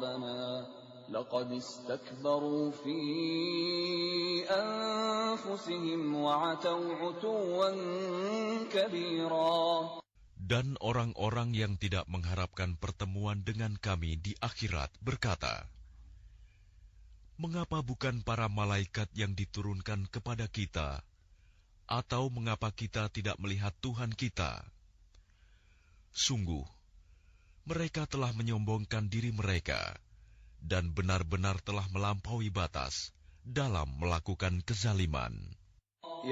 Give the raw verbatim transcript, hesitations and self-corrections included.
ربنا لقد استكبروا في أنفسهم وعتوا عتوا كبيرا. Dan orang-orang yang tidak mengharapkan pertemuan dengan kami di akhirat berkata, mengapa bukan para malaikat yang diturunkan kepada kita? Atau mengapa kita tidak melihat Tuhan kita? Sungguh, mereka telah menyombongkan diri mereka dan benar-benar telah melampaui batas dalam melakukan kezaliman.